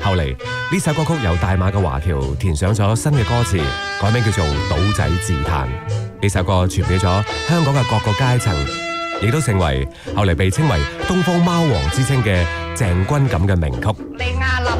後嚟呢首歌曲由大馬嘅華僑填上咗新嘅歌詞，改名叫做《島仔自嘆》。呢首歌傳遍咗香港嘅各個階層，亦都成為後嚟被稱為東方貓王之稱嘅鄭君錦嘅名曲。